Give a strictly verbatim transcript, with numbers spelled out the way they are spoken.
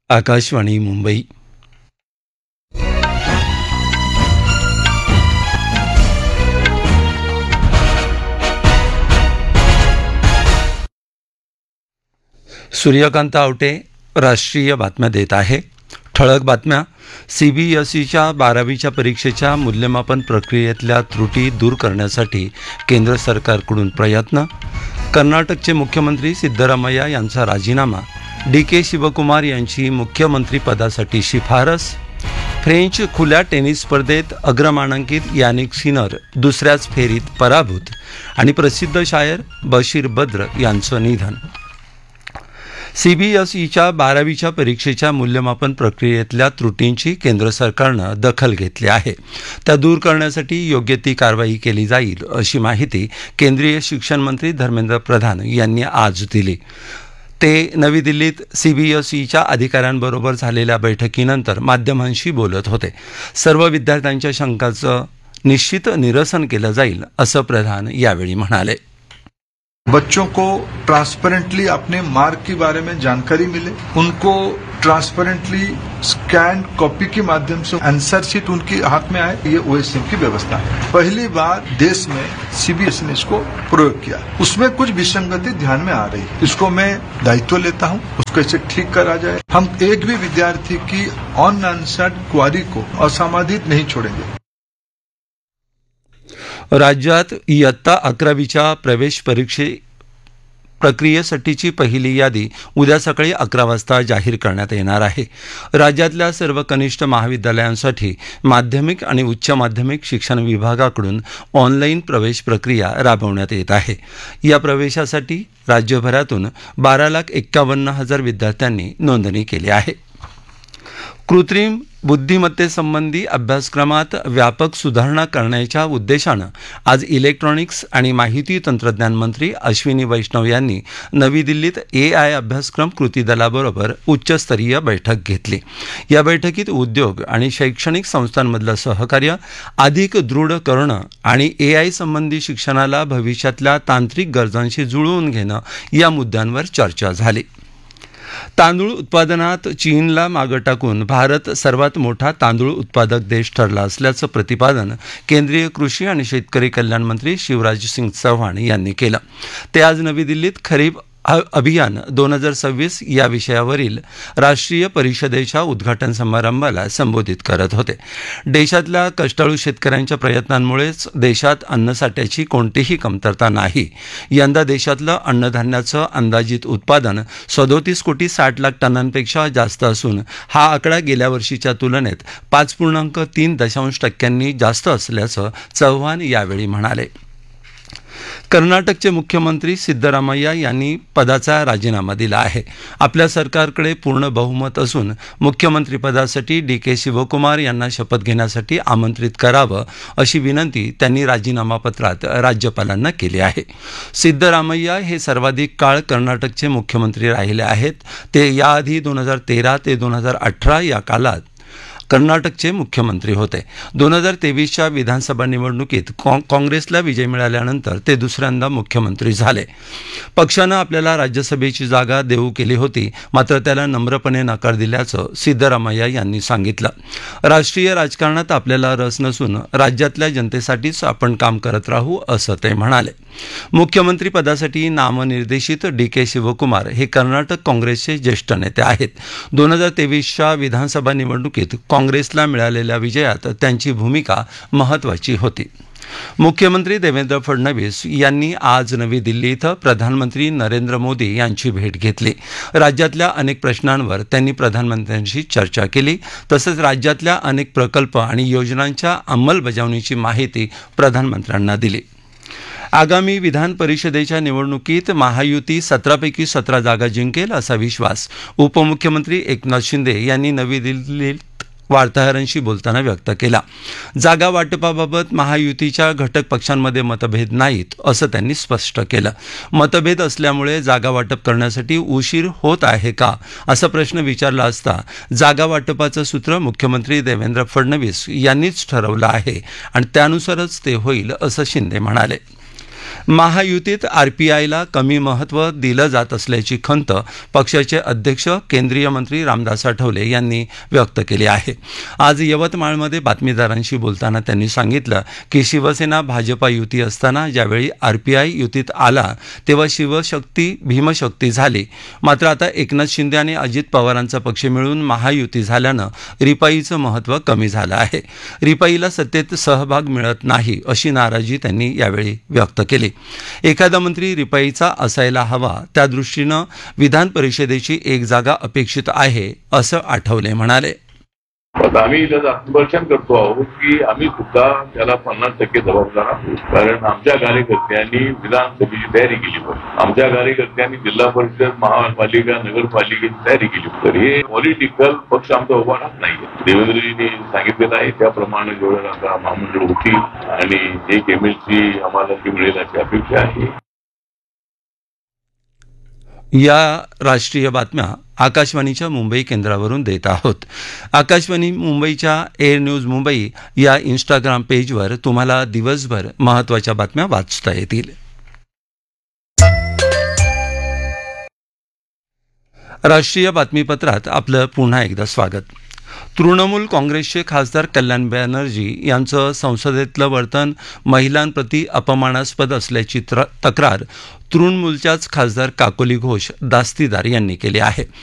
आकाशवाणी मुंबई. सूर्यकांत आवटे राष्ट्रीय बातम्या देत आहे. ठळक बातम्या. सीबीएसईच्या बारावीच्या परीक्षेच्या मूल्यमापन प्रक्रियेतल्या त्रुटी दूर करण्यासाठी केंद्र सरकारकडून प्रयत्न. कर्नाटकचे मुख्यमंत्री सिद्धरामय्या यांचा राजीनामा. डी के शिवकुमार यांची मुख्यमंत्रीपदासाठी शिफारस. फ्रेंच खुल्या टेनिस स्पर्धेत अग्रमानांकित यानिक सिनर दुसऱ्याच फेरीत पराभूत. आणि प्रसिद्ध शायर बशीर बद्र यांचं निधन. सीबीएसईच्या बारावीच्या परीक्षेच्या मूल्यमापन प्रक्रियेतल्या त्रुटींची केंद्र सरकारनं दखल घेतली आहे. त्या दूर करण्यासाठी योग्य ती कारवाई केली जाईल अशी माहिती केंद्रीय शिक्षण मंत्री धर्मेंद्र प्रधान यांनी आज दिली. ते नवी दिल्लीत सीबीएसईच्या अधिकाऱ्यांबरोबर झालेल्या बैठकीनंतर माध्यमांशी बोलत होते. सर्व विद्यार्थ्यांच्या शंकांचं निश्चित निरसन केलं जाईल असं प्रधान यावेळी म्हणाले. बच्चों को ट्रांसपेरेंटली अपने मार्क के बारे में जानकारी मिले, उनको ट्रांसपेरेंटली स्कैन कॉपी के माध्यम से आंसर शीट उनके हाथ में आए, ये ओएसएम की व्यवस्था है. पहली बार देश में सीबीएसई ने इसको प्रयोग किया. उसमें कुछ विसंगति ध्यान में आ रही है. इसको मैं दायित्व लेता हूं, उसको इसे ठीक करा जाए. हम एक भी विद्यार्थी की अनआंसर्ड क्वारी को असमाधित नहीं छोड़ेंगे. राज्यात इयत्ता अकरावीच्या प्रवेश परीक्षे प्रक्रियेसाठीची पहिली यादी उद्या सकाळी अकरा वाजता जाहीर करण्यात येणार आहे. राज्यातल्या सर्व कनिष्ठ महाविद्यालयांसाठी माध्यमिक आणि उच्च माध्यमिक शिक्षण विभागाकडून ऑनलाईन प्रवेश प्रक्रिया राबवण्यात येत आहे. या प्रवेशासाठी राज्यभरातून बारा लाख एक्कावन्न हजार विद्यार्थ्यांनी नोंदणी केली आहे. कृत्रिम बुद्धिमत्तेसंबंधी अभ्यासक्रमात व्यापक सुधारणा करण्याच्या उद्देशानं आज इलेक्ट्रॉनिक्स आणि माहिती तंत्रज्ञान मंत्री अश्विनी वैष्णव यांनी नवी दिल्लीत ए आय अभ्यासक्रम कृती दलाबरोबर उच्चस्तरीय बैठक घेतली. या बैठकीत उद्योग आणि शैक्षणिक संस्थांमधलं सहकार्य अधिक दृढ करणं आणि ए आय संबंधी शिक्षणाला भविष्यातल्या तांत्रिक गरजांशी जुळवून घेणं या मुद्द्यांवर चर्चा झाली. तांदूळ उत्पादनात चीनला मागं टाकून भारत सर्वात मोठा तांदूळ उत्पादक देश ठरला असल्याचं प्रतिपादन केंद्रीय कृषी आणि शेतकरी कल्याण मंत्री शिवराज सिंग चौहान यांनी केलं. ते आज नवी दिल्लीत खरीप अभियान दोन हजार सव्वीस या विषयावरील राष्ट्रीय परिषदेच्या उद्घाटन समारंभाला संबोधित करत होते. देशातल्या कष्टाळू शेतकऱ्यांच्या प्रयत्नांमुळेच देशात अन्नसाठ्याची कोणतीही कमतरता नाही. यंदा देशातलं अन्नधान्याचं अंदाजित उत्पादन सदोतीस कोटी साठ लाख टनांपेक्षा जास्त असून हा आकडा गेल्या वर्षीच्या तुलनेत पाच पूर्णांक तीन दशांश टक्क्यांनी जास्त असल्याचं चव्हाण यावेळी म्हणाले. कर्नाटकचे मुख्यमंत्री सिद्धरामय्या यांनी पदाचा राजीनामा दिला आहे. आपल्या सरकारकडे पूर्ण बहुमत असून मुख्यमंत्रीपदासाठी डी के शिवकुमार यांना शपथ घेण्यासाठी आमंत्रित करावं अशी विनंती त्यांनी राजीनामा पत्रात राज्यपालांना केली आहे. सिद्धरामय्या हे सर्वाधिक काळ कर्नाटकचे मुख्यमंत्री राहिले आहेत. ते याआधी दोन हजार तेरा ते दोन हजार अठरा या काळात कर्नाटकचे मुख्यमंत्री होते. दोन हजार तेवीसच्या विधानसभा निवडणुकीत काँग्रेसला विजय मिळाल्यानंतर ते दुसऱ्यांदा मुख्यमंत्री झाले. पक्षानं आपल्याला राज्यसभेची जागा देऊ केली होती, मात्र त्याला नम्रपणे नकार दिल्याचं सिद्धरामय्या यांनी सांगितलं. राष्ट्रीय राजकारणात आपल्याला रस नसून राज्यातल्या जनतेसाठीच आपण काम करत राहू असं ते म्हणाले. मुख्यमंत्रीपदासाठी नामनिर्देशित डी के शिवकुमार हे कर्नाटक काँग्रेसचे ज्येष्ठ नेते आहेत. दोन हजार तेवीसच्या विधानसभा निवडणुकीत काँग्रेसला मिळालेल्या विजयात त्यांची भूमिका महत्त्वाची होती. मुख्यमंत्री देवेंद्र फडणवीस यांनी आज नवी दिल्ली इथं प्रधानमंत्री नरेंद्र मोदी यांची भेट घेतली. राज्यातल्या अनेक प्रश्नांवर त्यांनी प्रधानमंत्र्यांशी चर्चा केली. तसंच राज्यातल्या अनेक प्रकल्प आणि योजनांच्या अंमलबजावणीची माहिती प्रधानमंत्र्यांना दिली. आगामी विधान परिषदेच्या निवडणुकीत महायुती सतरापैकी सतरा जागा जिंकेल असा विश्वास उपमुख्यमंत्री एकनाथ शिंदे यांनी नवी दिल्लीत वार्ताहरांशी बोलताना व्यक्त केला. जागा वाटपाबाबत महायुतीच्या घटक पक्षांमध्ये मतभेद नाहीत असं त्यांनी स्पष्ट केलं. मतभेद असल्यामुळे जागा वाटप करण्यासाठी उशीर होत आहे का असा प्रश्न विचारला असता जागा वाटपाचं सूत्र मुख्यमंत्री देवेंद्र फडणवीस यांनीच ठरवलं आहे आणि त्यानुसारच ते होईल असं शिंदे म्हणाले. महायुतीत आरपीआयला कमी महत्त्व दिलं जात असल्याची खंत पक्षाचे अध्यक्ष केंद्रीय मंत्री रामदास आठवले यांनी व्यक्त केली आहे. आज यवतमाळमध्ये बातमीदारांशी बोलताना त्यांनी सांगितलं की शिवसेना भाजपा युती असताना ज्यावेळी आरपीआय युतीत आला तेव्हा शिवशक्ती भीमशक्ती झाली. मात्र आता एकनाथ शिंदे आणि अजित पवारांचा पक्ष मिळून महायुती झाल्यानं रिपाईचं महत्त्व कमी झालं आहे. रिपाईला सत्तेत सहभाग मिळत नाही अशी नाराजी त्यांनी यावेळी व्यक्त केली. एखादा मंत्री रिपाईचा असायला हवा त्या दृष्टीनं विधान परिषदेची एक जागा अपेक्षित आहे असं आठवले म्हणाले. आता आम्ही त्याचं आत्मदर्शन करतो आहोत की आम्ही सुद्धा त्याला पन्नास टक्के जबाबदार आहोत. कारण आमच्या कार्यकर्त्यांनी विधानसभेची तयारी केली पाहिजे. आमच्या कार्यकर्त्यांनी जिल्हा परिषद, महापालिका, नगरपालिकेची तयारी केली. तर हे पॉलिटिकल पक्ष आमचा उभा राहत नाहीये. देवेंद्रजींनी सांगितलेलं आहे त्याप्रमाणे जेवढं आता महामंडळ होती आणि एक एम एल सी आम्हाला ती मिळेल अशी अपेक्षा आहे. या राष्ट्रीय बातम्या आकाशवाणीच्या मुंबई केंद्रावरून देत आहोत. आकाशवाणी मुंबईच्या एअर न्यूज मुंबई या इंस्टाग्राम पेजवर तुम्हाला दिवसभर महत्त्वाच्या बातम्या वाचता येतील. राष्ट्रीय बातमीपत्रात आपलं पुन्हा एकदा स्वागत. तृणमूल काँग्रेसचे खासदार कल्याण बॅनर्जी यांचं संसदेतलं वर्तन महिलांप्रती अपमानास्पद असल्याची तक्रार तृणमूलच्याच खासदार काकोली घोष दास्तीदार यांनी केली आहे.